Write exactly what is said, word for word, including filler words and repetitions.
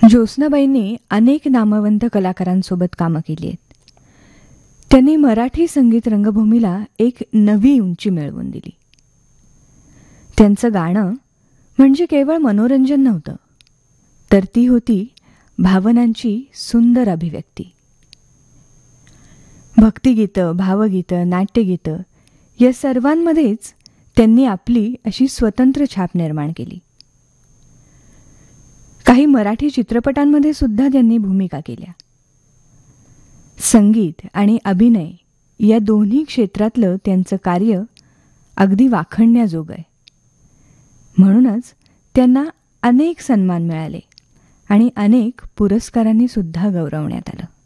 ज्योत्स्नाबाईंनी अनेक नामवंत कलाकारांसोबत कामं केली आहेत. त्यांनी मराठी संगीत रंगभूमीला एक नवी उंची मिळवून दिली. त्यांचं गाणं म्हणजे केवळ मनोरंजन नव्हतं, तर ती होती भावनांची सुंदर अभिव्यक्ती. भक्तिगीतं, भावगीतं, नाट्यगीतं या सर्वांमध्येच त्यांनी आपली अशी स्वतंत्र छाप निर्माण केली. काही मराठी चित्रपटांमध्ये सुद्धा त्यांनी भूमिका केल्या. संगीत आणि अभिनय या दोन्ही क्षेत्रातलं त्यांचं कार्य अगदी वाखाणण्याजोगं आहे. म्हणूनच त्यांना अनेक सन्मान मिळाले आणि अनेक पुरस्कारांनी सुद्धा गौरवण्यात आलं.